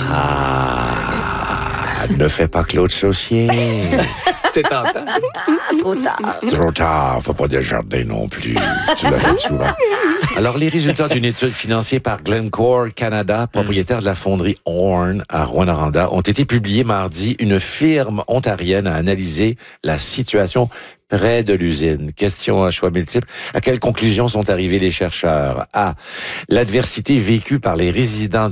Ne fais pas Claude Saucier. C'est tentant. Trop tard. Trop tard, faut pas Desjardins non plus. Tu l'as fait souvent. Alors, les résultats d'une étude financée par Glencore Canada, propriétaire de la fonderie Horn à Rouyn-Noranda, ont été publiés mardi. Une firme ontarienne a analysé la situation près de l'usine. Question à choix multiples. À quelle conclusion sont arrivés les chercheurs? A. L'adversité vécue par les résidents